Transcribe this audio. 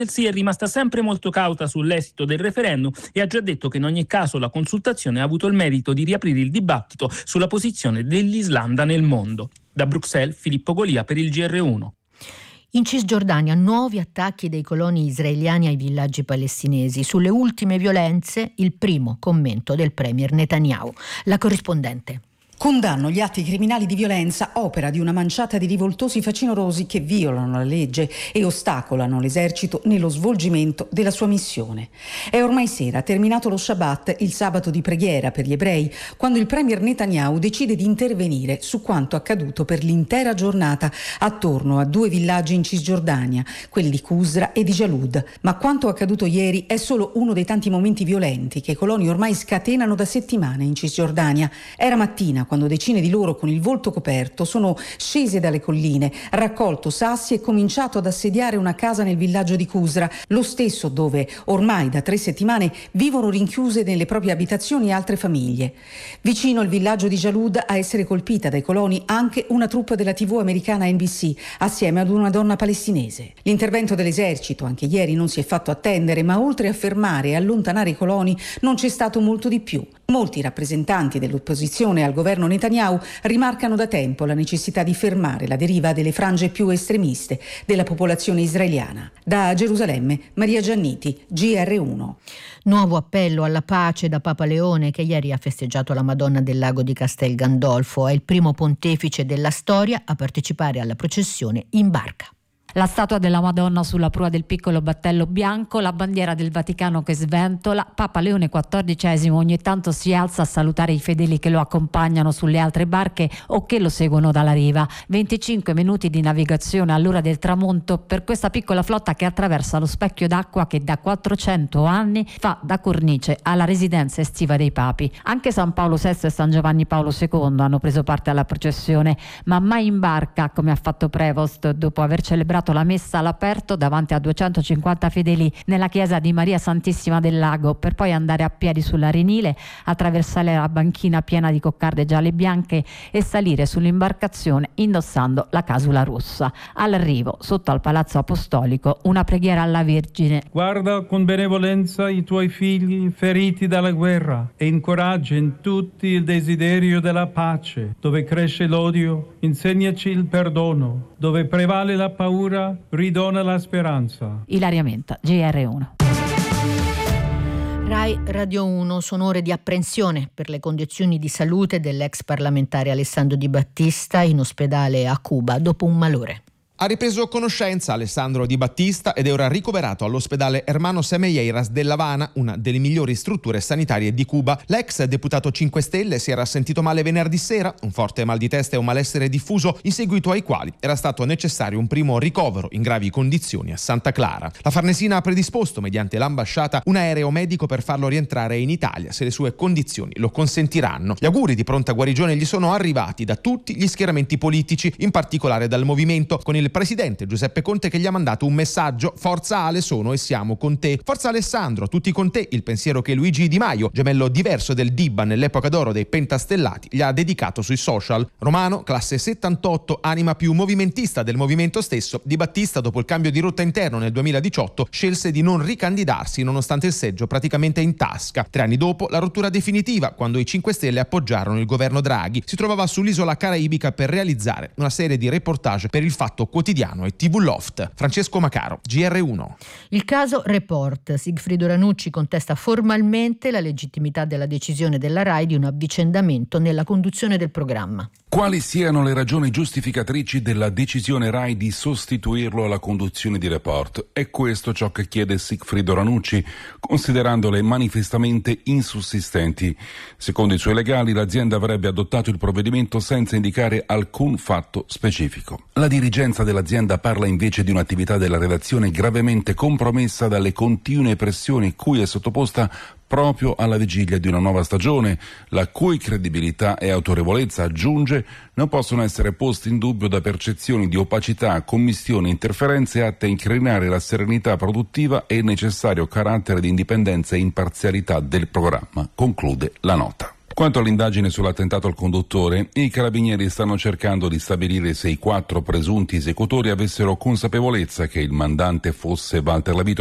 Sì, è rimasta sempre molto cauta sull'esito del referendum e ha già detto che in ogni caso la consultazione ha avuto il merito di riaprire il dibattito sulla posizione dell'Islanda nel mondo. Da Bruxelles, Filippo Golia per il GR1. In Cisgiordania nuovi attacchi dei coloni israeliani ai villaggi palestinesi. Sulle ultime violenze il primo commento del premier Netanyahu. La corrispondente. Condanno gli atti criminali di violenza, opera di una manciata di rivoltosi facinorosi che violano la legge e ostacolano l'esercito nello svolgimento della sua missione. È ormai sera, terminato lo Shabbat, il sabato di preghiera per gli ebrei, quando il premier Netanyahu decide di intervenire su quanto accaduto per l'intera giornata attorno a due villaggi in Cisgiordania, quelli di Qusra e di Jalud. Ma quanto accaduto ieri è solo uno dei tanti momenti violenti che i coloni ormai scatenano da settimane in Cisgiordania. Era mattina quando decine di loro con il volto coperto sono scese dalle colline, raccolto sassi e cominciato ad assediare una casa nel villaggio di Qusra, lo stesso dove ormai da 3 settimane vivono rinchiuse nelle proprie abitazioni altre famiglie. Vicino al villaggio di Jalud a essere colpita dai coloni anche una troupe della TV americana NBC assieme ad una donna palestinese. L'intervento dell'esercito anche ieri non si è fatto attendere, ma oltre a fermare e allontanare i coloni non c'è stato molto di più. Molti rappresentanti dell'opposizione al governo Netanyahu rimarcano da tempo la necessità di fermare la deriva delle frange più estremiste della popolazione israeliana. Da Gerusalemme, Maria Gianniti, GR1. Nuovo appello alla pace da Papa Leone, che ieri ha festeggiato la Madonna del Lago di Castel Gandolfo. È il primo pontefice della storia a partecipare alla processione in barca. La statua della Madonna sulla prua del piccolo battello bianco, la bandiera del Vaticano che sventola, Papa Leone XIV ogni tanto si alza a salutare i fedeli che lo accompagnano sulle altre barche o che lo seguono dalla riva. 25 minuti di navigazione all'ora del tramonto per questa piccola flotta che attraversa lo specchio d'acqua che da 400 anni fa da cornice alla residenza estiva dei papi. Anche San Paolo VI e San Giovanni Paolo II hanno preso parte alla processione, ma mai in barca come ha fatto Prevost dopo aver celebrato la messa all'aperto davanti a 250 fedeli nella chiesa di Maria Santissima del Lago, per poi andare a piedi sull'arenile, attraversare la banchina piena di coccarde gialle e bianche e salire sull'imbarcazione indossando la casula rossa. All'arrivo, sotto al Palazzo Apostolico, una preghiera alla Vergine. Guarda con benevolenza i tuoi figli feriti dalla guerra e incoraggia in tutti il desiderio della pace. Dove cresce l'odio, insegnaci il perdono. Dove prevale la paura, ridona la speranza. Ilaria Menta, GR1. Rai Radio 1, sono ore di apprensione per le condizioni di salute dell'ex parlamentare Alessandro Di Battista in ospedale a Cuba dopo un malore. Ha ripreso conoscenza Alessandro Di Battista ed è ora ricoverato all'ospedale Hermanos Semeiras dell'Havana, una delle migliori strutture sanitarie di Cuba. L'ex deputato 5 Stelle si era sentito male venerdì sera, un forte mal di testa e un malessere diffuso, in seguito ai quali era stato necessario un primo ricovero in gravi condizioni a Santa Clara. La Farnesina ha predisposto, mediante l'ambasciata, un aereo medico per farlo rientrare in Italia, se le sue condizioni lo consentiranno. Gli auguri di pronta guarigione gli sono arrivati da tutti gli schieramenti politici, in particolare dal Movimento, con il presidente Giuseppe Conte che gli ha mandato un messaggio: forza Ale sono e siamo con te, forza Alessandro, tutti con te, il pensiero che Luigi Di Maio, gemello diverso del Dibba nell'epoca d'oro dei pentastellati, gli ha dedicato sui social. Romano, classe 78, anima più movimentista del movimento stesso, Di Battista dopo il cambio di rotta interno nel 2018 scelse di non ricandidarsi nonostante il seggio praticamente in tasca. 3 anni dopo la rottura definitiva, quando i 5 Stelle appoggiarono il governo Draghi, si trovava sull'isola caraibica per realizzare una serie di reportage per il Fatto Quotidiano e TV Loft. Francesco Macaro, GR1. Il caso Report. Sigfrido Ranucci contesta formalmente la legittimità della decisione della RAI di un avvicendamento nella conduzione del programma. Quali siano le ragioni giustificatrici della decisione RAI di sostituirlo alla conduzione di Report? È questo ciò che chiede Sigfrido Ranucci, considerandole manifestamente insussistenti. Secondo i suoi legali, l'azienda avrebbe adottato il provvedimento senza indicare alcun fatto specifico. La dirigenza dell'azienda parla invece di un'attività della redazione gravemente compromessa dalle continue pressioni cui è sottoposta proprio alla vigilia di una nuova stagione, la cui credibilità e autorevolezza, aggiunge, non possono essere posti in dubbio da percezioni di opacità, commistioni e interferenze atte a incrinare la serenità produttiva e il necessario carattere di indipendenza e imparzialità del programma, conclude la nota. Quanto all'indagine sull'attentato al conduttore, i carabinieri stanno cercando di stabilire se i 4 presunti esecutori avessero consapevolezza che il mandante fosse Walter La Vito